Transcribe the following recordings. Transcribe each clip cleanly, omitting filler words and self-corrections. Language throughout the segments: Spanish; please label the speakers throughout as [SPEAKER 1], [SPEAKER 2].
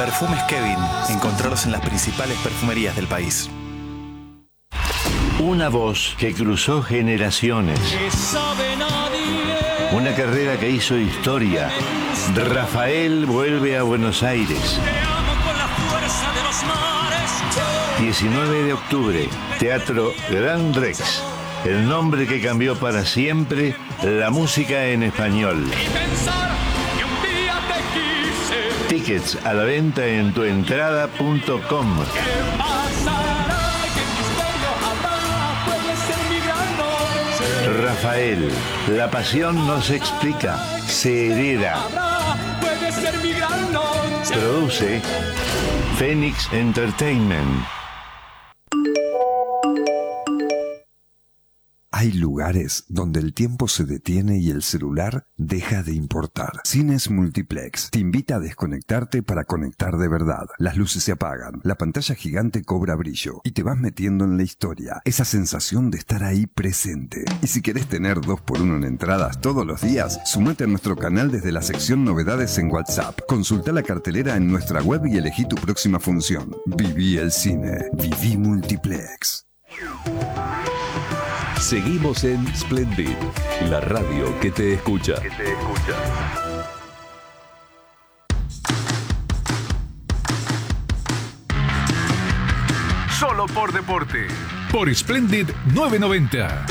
[SPEAKER 1] Perfumes Kevin. Encontrarlos en las principales perfumerías del país.
[SPEAKER 2] Una voz que cruzó generaciones. Una carrera que hizo historia. Rafael vuelve a Buenos Aires. 19 de octubre, Teatro Gran Rex. El nombre que cambió para siempre la música en español. Tickets a la venta en tuentrada.com. Rafael, la pasión no se explica, se hereda. Produce Phoenix Entertainment.
[SPEAKER 3] Hay lugares donde el tiempo se detiene y el celular deja de importar. Cines Multiplex te invita a desconectarte para conectar de verdad. Las luces se apagan, la pantalla gigante cobra brillo y te vas metiendo en la historia. Esa sensación de estar ahí presente. Y si querés tener 2x1 en entradas todos los días, sumate a nuestro canal desde la sección Novedades en WhatsApp. Consulta la cartelera en nuestra web y elegí tu próxima función. Viví el cine. Viví Multiplex.
[SPEAKER 4] Seguimos en Splendid, la radio que te escucha.
[SPEAKER 5] Solo por deporte. Por Splendid 990.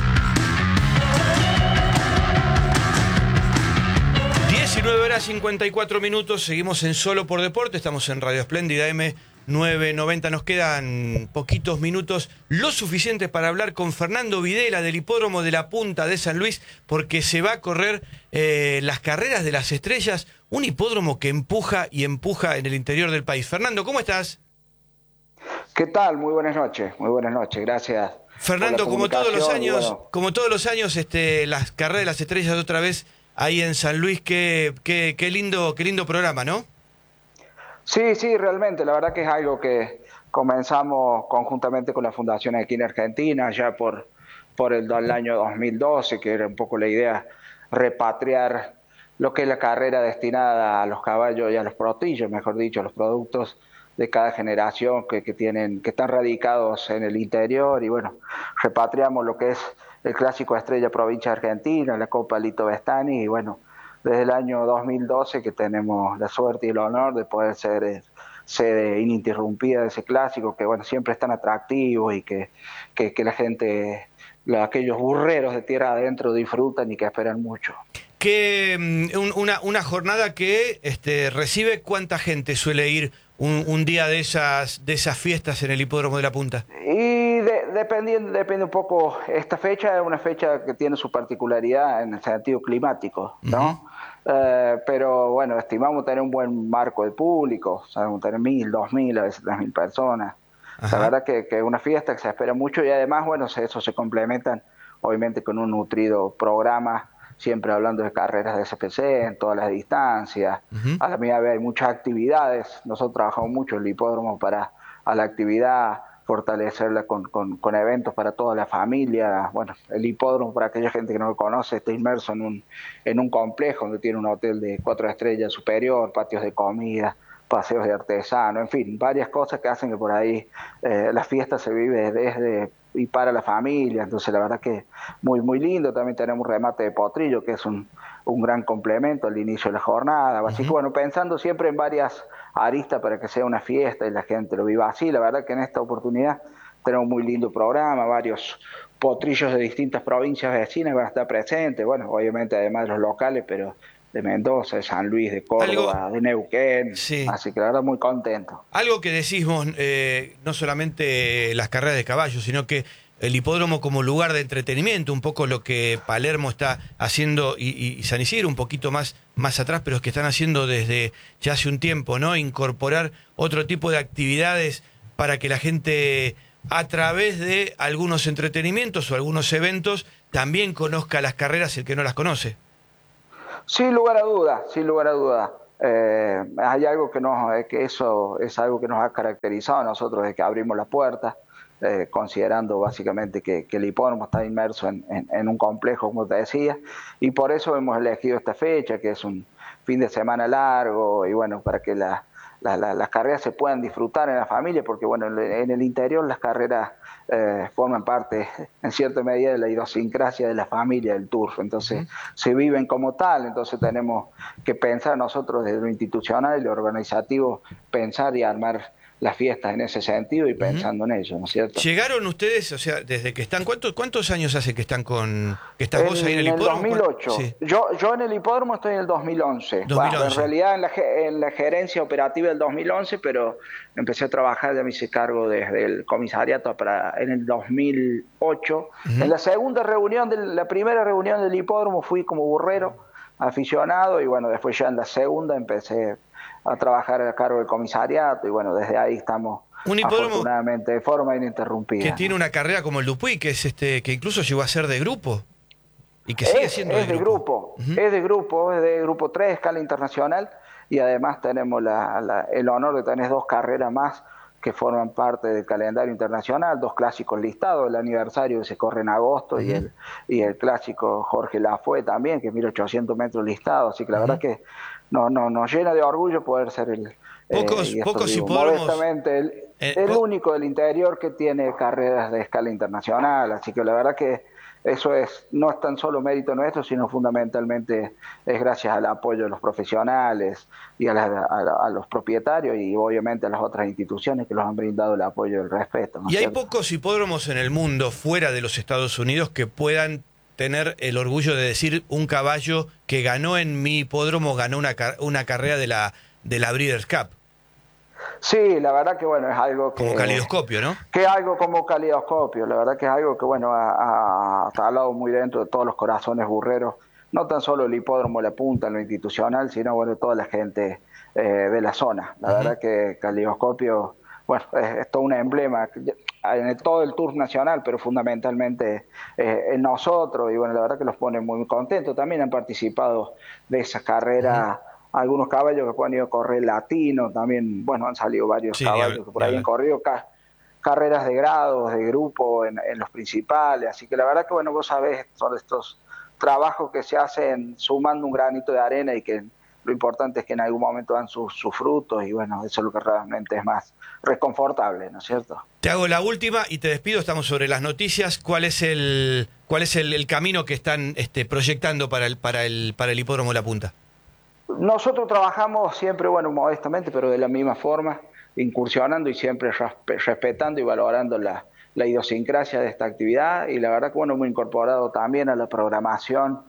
[SPEAKER 6] 19:54. Seguimos en Solo por Deporte. Estamos en Radio Splendid AM 990. Nos quedan poquitos minutos, lo suficiente para hablar con Fernando Videla del Hipódromo de la Punta de San Luis, porque se va a correr las carreras de las estrellas, un hipódromo que empuja y empuja en el interior del país. Fernando, ¿cómo estás?
[SPEAKER 7] ¿Qué tal? Muy buenas noches, gracias.
[SPEAKER 6] Fernando, como todos los años, las carreras de las estrellas otra vez ahí en San Luis. Qué lindo programa, ¿no?
[SPEAKER 7] Sí, realmente, la verdad que es algo que comenzamos conjuntamente con la Fundación aquí en Argentina, ya por el año 2012, que era un poco la idea repatriar lo que es la carrera destinada a los caballos y a los potrillos, mejor dicho, a los productos de cada generación que están radicados en el interior, y bueno, repatriamos lo que es el clásico Estrella Provincia Argentina, la Copa Lito Bestani, y bueno, desde el año 2012 que tenemos la suerte y el honor de poder ser sede ininterrumpida de ese clásico, que bueno, siempre es tan atractivo y que la gente, aquellos burreros de tierra adentro disfrutan y que esperan mucho.
[SPEAKER 6] Una jornada que recibe, ¿cuánta gente suele ir un día de esas fiestas en el Hipódromo de la Punta?
[SPEAKER 7] Y depende un poco. Esta fecha es una fecha que tiene su particularidad en el sentido climático, ¿no? Pero bueno, estimamos tener un buen marco de público, sabemos tener 1.000, 2.000, a veces 3.000 personas. La verdad que es una fiesta que se espera mucho, y además, bueno, eso se complementan obviamente con un nutrido programa, siempre hablando de carreras de SPC en todas las distancias. A la misma vez hay muchas actividades. Nosotros trabajamos mucho en el hipódromo para a la actividad, fortalecerla con eventos para toda la familia. Bueno, el hipódromo, para aquella gente que no lo conoce, está inmerso en un complejo donde tiene un hotel de 4 estrellas superior, patios de comida, paseos de artesano, en fin, varias cosas que hacen que por ahí la fiesta se vive desde y para la familia. Entonces la verdad que muy lindo. También tenemos remate de potrillo, que es un gran complemento al inicio de la jornada. Así que bueno, pensando siempre en varias aristas para que sea una fiesta y la gente lo viva así. La verdad que en esta oportunidad tenemos un muy lindo programa, varios potrillos de distintas provincias vecinas van a estar presentes, bueno, obviamente además de los locales, pero de Mendoza, de San Luis, de Córdoba, de Neuquén, sí. Así que la verdad muy contento.
[SPEAKER 6] Algo que decís vos, no solamente las carreras de caballos, sino que el hipódromo como lugar de entretenimiento, un poco lo que Palermo está haciendo y San Isidro un poquito más atrás, pero es que están haciendo desde ya hace un tiempo, ¿no? Incorporar otro tipo de actividades para que la gente, a través de algunos entretenimientos o algunos eventos, también conozca las carreras el que no las conoce.
[SPEAKER 7] Sin lugar a duda. Hay algo que eso es algo que nos ha caracterizado a nosotros desde que abrimos las puertas, considerando básicamente que el hipódromo está inmerso en un complejo, como te decía, y por eso hemos elegido esta fecha, que es un fin de semana largo, y bueno, para que la las carreras se puedan disfrutar en la familia, porque bueno, en el interior las carreras forman parte en cierta medida de la idiosincrasia de la familia del turf, entonces se viven como tal, entonces tenemos que pensar nosotros desde lo institucional y lo organizativo, pensar y armar las fiestas en ese sentido y pensando en ello, ¿no es cierto?
[SPEAKER 6] ¿Llegaron ustedes, o sea, desde que están, cuántos años hace que están que estás vos ahí en el hipódromo?
[SPEAKER 7] En el 2008. Sí. Yo en el hipódromo estoy en el 2011.
[SPEAKER 6] 2011.
[SPEAKER 7] Bueno, en realidad en la gerencia operativa del 2011, pero empecé a trabajar, ya me hice cargo desde el comisariato en el 2008. En la segunda reunión, la primera reunión del hipódromo fui como burrero, aficionado, y bueno, después ya en la segunda empecé a trabajar a cargo del comisariato y bueno, desde ahí estamos afortunadamente de forma ininterrumpida.
[SPEAKER 6] Que tiene una carrera como el Dupuy, que es que incluso llegó a ser de grupo y que sigue siendo de grupo. Es de grupo 3, escala internacional, y además tenemos el honor de tener 2 carreras más que forman parte del calendario internacional, 2 clásicos listados, el aniversario que se corre en agosto y el clásico Jorge Lafue también, que es 1800 metros listado, así que la verdad que nos llena de orgullo poder ser pocos hipódromos,
[SPEAKER 7] modestamente el único del interior que tiene carreras de escala internacional, así que la verdad que eso no es tan solo mérito nuestro, sino fundamentalmente es gracias al apoyo de los profesionales y a los propietarios y obviamente a las otras instituciones que nos han brindado el apoyo y el respeto, ¿no?
[SPEAKER 6] Y hay pocos hipódromos en el mundo, fuera de los Estados Unidos, que puedan tener el orgullo de decir un caballo que ganó en mi hipódromo, ganó una carrera de la Breeders' Cup.
[SPEAKER 7] Sí, la verdad que bueno, es algo que...
[SPEAKER 6] Como calidoscopio, ¿no?
[SPEAKER 7] Que es algo como calidoscopio, la verdad que es algo que bueno, ha hablado muy dentro de todos los corazones burreros, no tan solo el hipódromo La Punta en lo institucional, sino bueno, toda la gente de la zona. La verdad que calidoscopio, bueno, es todo un emblema en todo el Tour nacional, pero fundamentalmente en nosotros, y bueno, la verdad que los pone muy contentos. También han participado de esa carrera algunos caballos que han ido a correr latino, también, bueno, han salido varios caballos que por ahí han corrido carreras de grados, de grupo en los principales, así que la verdad que, bueno, vos sabés, son estos trabajos que se hacen sumando un granito de arena y que lo importante es que en algún momento dan sus frutos y bueno, eso es lo que realmente es más reconfortable, ¿no es cierto?
[SPEAKER 6] Te hago la última y te despido, estamos sobre las noticias. ¿Cuál es el camino que están proyectando para el hipódromo La Punta?
[SPEAKER 7] Nosotros trabajamos siempre, bueno, modestamente, pero de la misma forma, incursionando y siempre respetando y valorando la idiosincrasia de esta actividad, y la verdad que bueno, hemos incorporado también a la programación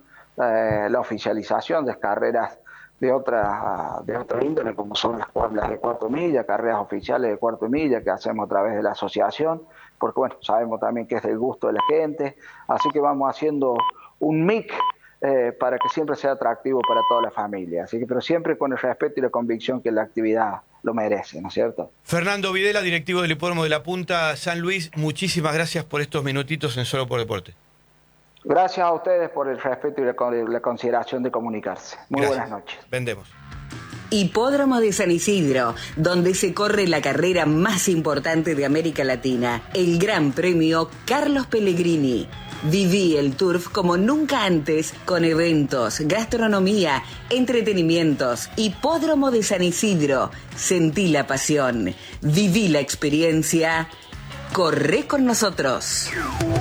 [SPEAKER 7] la oficialización de carreras de otra índole, como son las de cuarto milla, carreras oficiales de cuarto milla que hacemos a través de la asociación, porque bueno, sabemos también que es del gusto de la gente, así que vamos haciendo un mix para que siempre sea atractivo para toda la familia. Así que, pero siempre con el respeto y la convicción que la actividad lo merece, ¿no es cierto?
[SPEAKER 6] Fernando Videla, directivo del hipódromo de La Punta, San Luis, muchísimas gracias por estos minutitos en Solo por Deporte.
[SPEAKER 7] Gracias a ustedes por el respeto y la consideración de comunicarse. Muy buenas noches.
[SPEAKER 6] Vendemos.
[SPEAKER 8] Hipódromo de San Isidro, donde se corre la carrera más importante de América Latina, el Gran Premio Carlos Pellegrini. Viví el turf como nunca antes, con eventos, gastronomía, entretenimientos. Hipódromo de San Isidro. Sentí la pasión. Viví la experiencia. Corre con nosotros.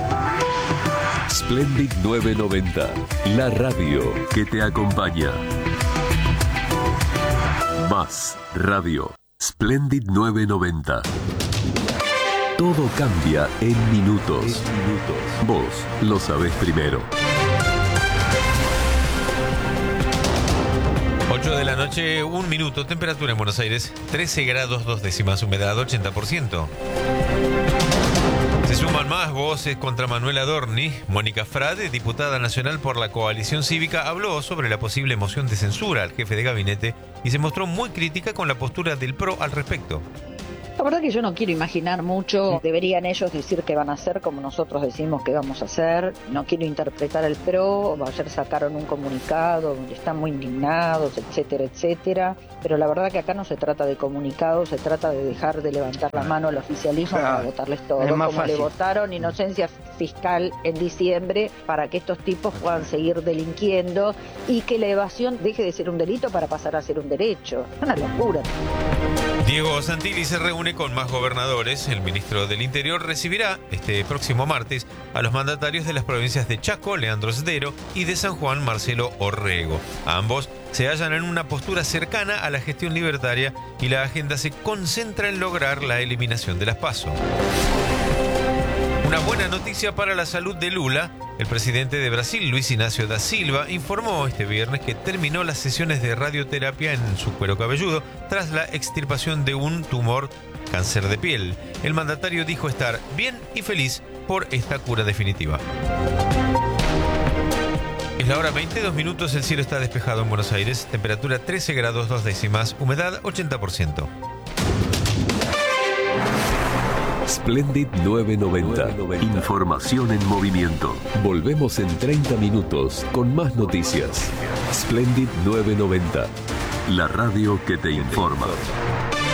[SPEAKER 4] Splendid 990, la radio que te acompaña. Más radio. Splendid 990. Todo cambia en minutos. Vos lo sabés primero.
[SPEAKER 9] 8 de la noche, 1 minuto. Temperatura en Buenos Aires, 13 grados 2 décimas. Humedad 80%. Se suman más voces contra Manuel Adorni. Mónica Frade, diputada nacional por la Coalición Cívica, habló sobre la posible moción de censura al jefe de gabinete y se mostró muy crítica con la postura del PRO al respecto.
[SPEAKER 10] La verdad que yo no quiero imaginar mucho. Deberían ellos decir qué van a hacer como nosotros decimos que vamos a hacer. No quiero interpretar el PRO. Ayer sacaron un comunicado donde están muy indignados, etcétera, etcétera. Pero la verdad que acá no se trata de comunicados, se trata de dejar de levantar la mano al oficialismo para votarles todo. Como fácil. Le votaron inocencia fiscal en diciembre para que estos tipos puedan seguir delinquiendo y que la evasión deje de ser un delito para pasar a ser un derecho. Es una locura.
[SPEAKER 9] Diego Santilli se reúne con más gobernadores. El ministro del Interior recibirá este próximo martes a los mandatarios de las provincias de Chaco, Leandro Sdero, y de San Juan, Marcelo Orrego. Ambos se hallan en una postura cercana a la gestión libertaria y la agenda se concentra en lograr la eliminación de las PASO. Una buena noticia para la salud de Lula. El presidente de Brasil, Luis Inácio da Silva, informó este viernes que terminó las sesiones de radioterapia en su cuero cabelludo tras la extirpación de un tumor cáncer de piel. El mandatario dijo estar bien y feliz por esta cura definitiva. Es la hora 22 minutos, el cielo está despejado en Buenos Aires, temperatura 13 grados 2 décimas, humedad 80%.
[SPEAKER 4] Splendid 990. Información en movimiento. Volvemos en 30 minutos con más noticias. Splendid 990. La radio que te informa.